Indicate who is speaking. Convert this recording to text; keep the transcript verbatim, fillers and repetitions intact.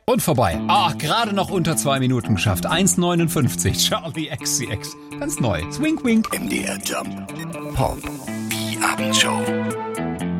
Speaker 1: Und vorbei. Ah, gerade noch unter zwei Minuten geschafft. eins neunundfünfzig. Charlie X C X. Ganz neu. Swing, wink.
Speaker 2: M D R Jump. Pop. Die Abendshow.